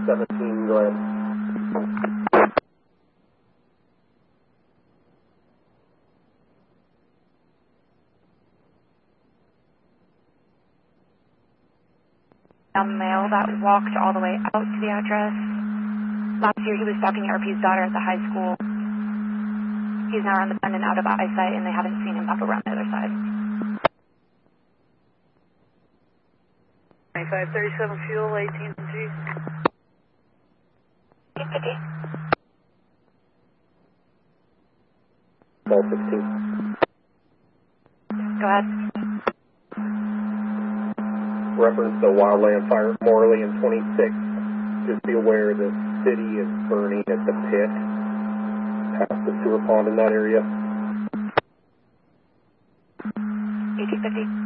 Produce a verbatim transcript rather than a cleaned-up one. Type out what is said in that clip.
seventeen, go ahead. A male that walked all the way out to the address. Last year he was stalking R P's daughter at the high school. He's now on the bend and out of eyesight, and they haven't seen him pop around the other side. twenty-five thirty-seven fuel, eighteen G. eight fifty. Call sixteen. Go ahead. Reference the wildland fire, Morley and twenty-six. Just be aware the city is burning at the pit, past the sewer pond in that area. eighteen fifty.